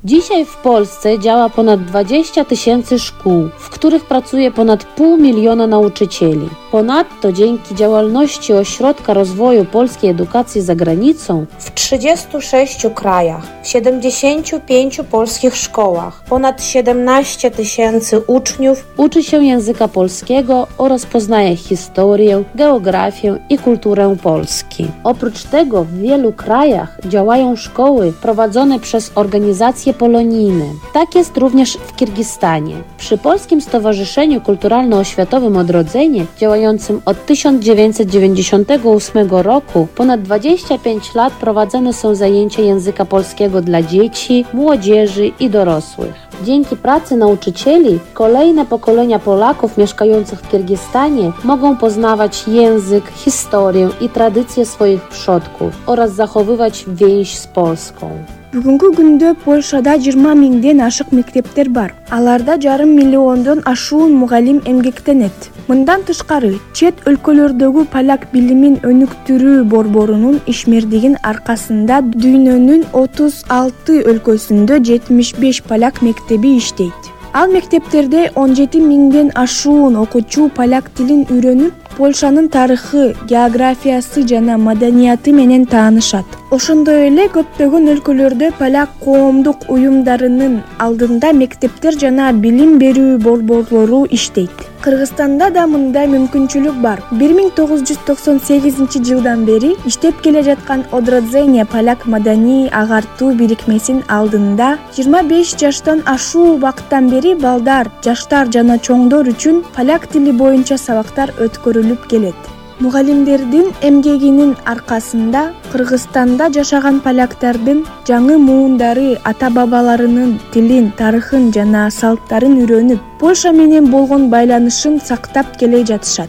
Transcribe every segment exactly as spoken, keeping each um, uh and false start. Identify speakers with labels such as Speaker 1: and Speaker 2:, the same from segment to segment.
Speaker 1: Dzisiaj w Polsce działa ponad dwadzieścia tysięcy szkół, w których pracuje ponad pół miliona nauczycieli. Ponadto dzięki działalności Ośrodka Rozwoju Polskiej Edukacji za granicą w trzydziestu sześciu krajach, w siedemdziesięciu pięciu polskich szkołach ponad siedemnaście tysięcy uczniów uczy się języka polskiego oraz poznaje historię, geografię i kulturę Polski. Oprócz tego w wielu krajach działają szkoły prowadzone przez organizacje polonijne. Tak jest również w Kirgistanie. Przy Polskim Stowarzyszeniu Kulturalno-Oświatowym Odrodzenie, działającym od tysiąc dziewięćset dziewięćdziesiątego ósmego roku, ponad dwadzieścia pięć lat prowadzone są zajęcia języka polskiego dla dzieci, młodzieży i dorosłych. Dzięki pracy nauczycieli kolejne pokolenia Polaków mieszkających w Kirgistanie mogą poznawać język, historię i tradycje swoich przodków oraz zachowywać więź z Polską.
Speaker 2: Бүгүнкү күндө Польшада жыйырма миңден ашык мектептер бар. Аларда жарым миллиондон ашуун мугалим эмгектенет. Мындан тышкары, чет өлкөлөрдөгү поляк билимин өнүктүрүү борборунун ишмердигин аркасында дүйнөнүн отуз алты өлкөсүндө жетимиш беш поляк мектеби иштейт. Ал мектептерде он жети миңден ашуун окуучу поляк тилин үйрөнүп, Польшанын тарыхы, географиясы жана маданияты менен таанышат. Ошондой эле көптөгөн өлкөлөрдө поляк коомдук уюмдарынын алдында мектептер жана билим берүү борборлору иштейт. Кыргызстанда да мындай мүмкүнчүлүк бар. бир миң тогуз жүз токсон сегизинчи жылдан бери иштеп келе жаткан Одроdzenie поляк маданий агартуу бирикмесинин алдында жыйырма беш жаштан ашуу убакыттан бери балдар, жаштар жана чоңдор үчүн поляк тили боюнча сабактар өткөрүлүп келет. Мугалимдердин эмгегинин аркасында Кыргызстанда жашаган поляктардын жаңы муундары ата-бабаларынын тилин, тарыхын жана салттарын үйрөнүп, Польша менен болгон байланышын сактап келе жатышат.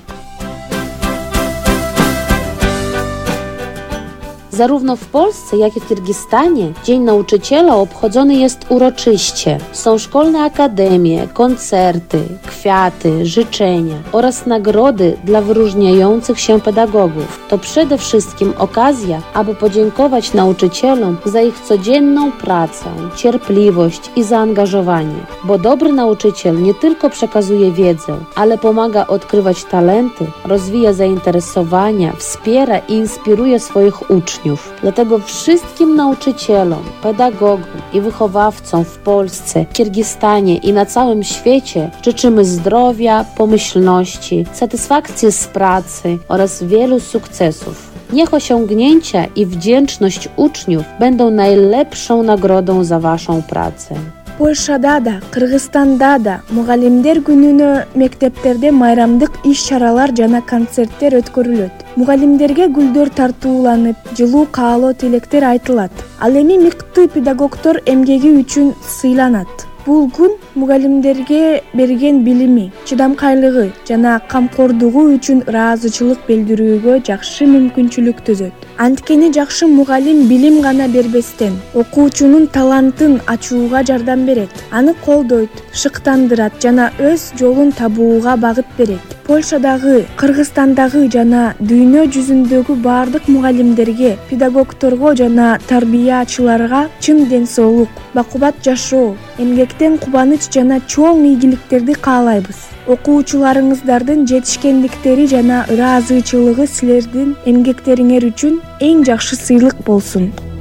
Speaker 1: Zarówno w Polsce, jak i w Kirgistanie Dzień Nauczyciela obchodzony jest uroczyście. Są szkolne akademie, koncerty, kwiaty, życzenia oraz nagrody dla wyróżniających się pedagogów. To przede wszystkim okazja, aby podziękować nauczycielom za ich codzienną pracę, cierpliwość i zaangażowanie. Bo dobry nauczyciel nie tylko przekazuje wiedzę, ale pomaga odkrywać talenty, rozwija zainteresowania, wspiera i inspiruje swoich uczniów. Dlatego wszystkim nauczycielom, pedagogom i wychowawcom w Polsce, Kirgistanie i na całym świecie życzymy zdrowia, pomyślności, satysfakcji z pracy oraz wielu sukcesów. Niech osiągnięcia i wdzięczność uczniów będą najlepszą nagrodą za Waszą pracę.
Speaker 2: Польшада да, Кыргызстанда да мугалимдер күнүнө мектептерде майрамдык иш-чаралар жана концерттер өткөрүлөт. Мугалимдерге гүлдөр тартууланып, жылуу каалоо тилектер айтылат. Ал эми мыкты педагогдор эмгеги үчүн сыйланат. Бул күн мугалимдерге берген билими, чыдамкайлыгы жана камкордугу үчүн ыраазычылык билдирүүгө жакшы мүмкүнчүлүк түзөт. Анткени жакшы мугалим билим гана бербестен, окуучунун талантын ачууга жардам берет, аны колдойт, шыктандырат жана өз жолун табууга багыт берет. Польшадагы, Кыргызстандагы жана дүйнө жүзүндөгү баардык мугалимдерге, педагогторго жана тарбиячыларга чын ден соолук, бакубат жашоо, эмгектен кубаныч жана чоң ийгиликтерди каалайбыз. Окуучуларыңыздардын жетишкендиктери жана ыраазычылыгы силердин эмгектериңер үчүн эң жакшы сыйлык болсун.